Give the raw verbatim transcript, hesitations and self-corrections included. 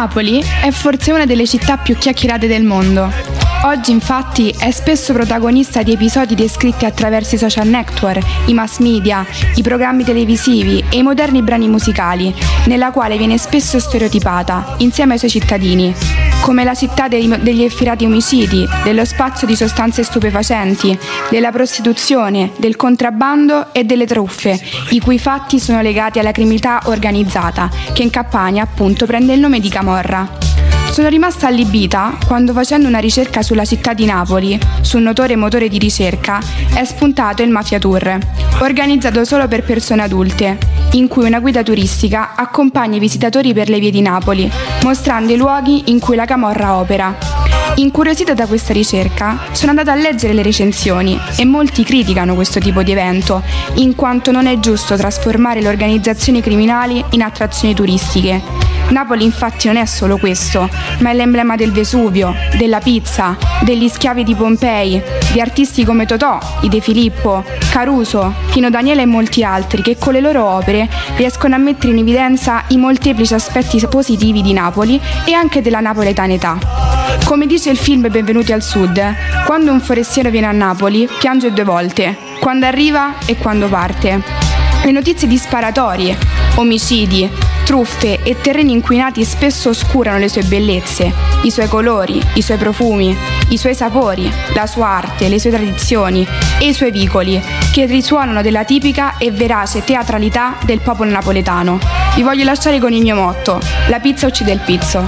Napoli è forse una delle città più chiacchierate del mondo. Oggi infatti è spesso protagonista di episodi descritti attraverso i social network, i mass media, i programmi televisivi e i moderni brani musicali, nella quale viene spesso stereotipata, insieme ai suoi cittadini, come la città dei, degli efferati omicidi, dello spazio di sostanze stupefacenti, della prostituzione, del contrabbando e delle truffe, i cui fatti sono legati alla criminalità organizzata, che in Campania appunto prende il nome di camorra. Sono rimasta allibita quando, facendo una ricerca sulla città di Napoli, su un notore motore di ricerca, è spuntato il Mafia Tour, organizzato solo per persone adulte, in cui una guida turistica accompagna i visitatori per le vie di Napoli, mostrando i luoghi in cui la camorra opera. Incuriosita da questa ricerca, sono andata a leggere le recensioni e molti criticano questo tipo di evento, in quanto non è giusto trasformare le organizzazioni criminali in attrazioni turistiche. Napoli infatti non è solo questo, ma è l'emblema del Vesuvio, della pizza, degli schiavi di Pompei, di artisti come Totò, i De Filippo, Caruso, Pino Daniele e molti altri che con le loro opere riescono a mettere in evidenza i molteplici aspetti positivi di Napoli e anche della napoletanità. Come dice il film Benvenuti al Sud, quando un forestiero viene a Napoli piange due volte, quando arriva e quando parte. Le notizie di sparatorie, omicidi, truffe e terreni inquinati spesso oscurano le sue bellezze, i suoi colori, i suoi profumi, i suoi sapori, la sua arte, le sue tradizioni e i suoi vicoli, che risuonano della tipica e verace teatralità del popolo napoletano. Vi voglio lasciare con il mio motto: la pizza uccide il pizzo.